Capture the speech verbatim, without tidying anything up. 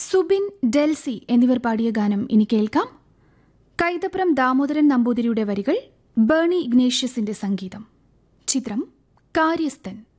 Subin, Delcy എന്നിവർ പാടിയ ഗാനം ഇനി കേൾക്കാം. കൈതപ്രം ദാമോദരൻ നമ്പൂതിരിയുടെ വരികൾ, ബേണി ഇഗ്നേഷ്യസിന്റെ സംഗീതം. ചിത്രം കാര്യസ്ഥൻ.